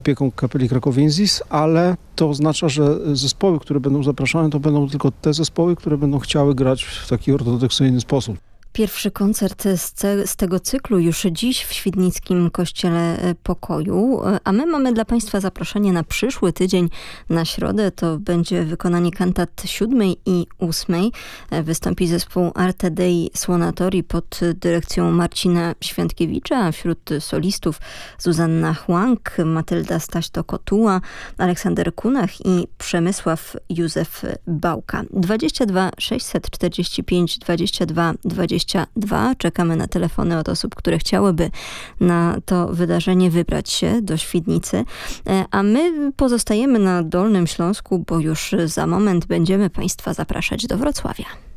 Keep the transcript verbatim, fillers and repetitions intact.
opieką Kapeli Krakowiensis, ale to oznacza, że zespoły, które będą zapraszane, to będą tylko te zespoły, które będą chciały grać w taki ortodoksyjny sposób. Pierwszy koncert z, ce, z tego cyklu już dziś w Świdnickim Kościele Pokoju, a my mamy dla Państwa zaproszenie na przyszły tydzień, na środę. To będzie wykonanie kantat siódmej i ósmej. Wystąpi zespół Arte Dei Suonatori pod dyrekcją Marcina Świętkiewicza, a wśród solistów Zuzanna Chłank, Matylda Staś-Kotuła, Aleksander Kunach i Przemysław Józef Bałka. dwadzieścia dwa sześćset czterdzieści pięć dwadzieścia dwa dwadzieścia dwa. Czekamy na telefony od osób, które chciałyby na to wydarzenie wybrać się do Świdnicy. A my pozostajemy na Dolnym Śląsku, bo już za moment będziemy Państwa zapraszać do Wrocławia.